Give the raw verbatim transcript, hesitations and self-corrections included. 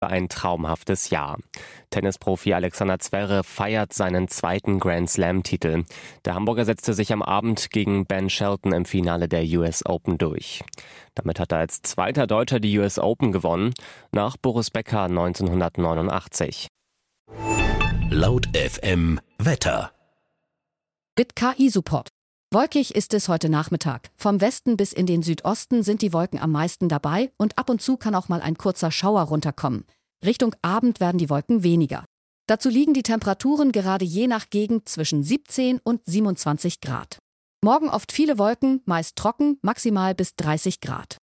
Ein traumhaftes Jahr. Tennisprofi Alexander Zverev feiert seinen zweiten Grand-Slam-Titel. Der Hamburger setzte sich am Abend gegen Ben Shelton im Finale der U S Open durch. Damit hat er als zweiter Deutscher die U S Open gewonnen, nach Boris Becker neunzehnhundertneunundachtzig. Laut F M Wetter. Mit K I-Support. Wolkig ist es heute Nachmittag. Vom Westen bis in den Südosten sind die Wolken am meisten dabei und ab und zu kann auch mal ein kurzer Schauer runterkommen. Richtung Abend werden die Wolken weniger. Dazu liegen die Temperaturen gerade je nach Gegend zwischen siebzehn und siebenundzwanzig Grad. Morgen oft viele Wolken, meist trocken, maximal bis dreißig Grad.